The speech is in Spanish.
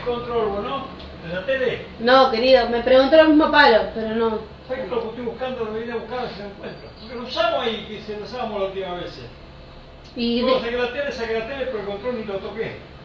control, vos no? ¿De la tele? No, querido, me preguntó lo mismo Palo, pero no. ¿Sabes que lo que estoy buscando, lo vine a buscar si lo encuentro? Porque lo usamos ahí, que se lo usábamos la última vez. Y Luego saqué la tele, pero el control ni lo toqué.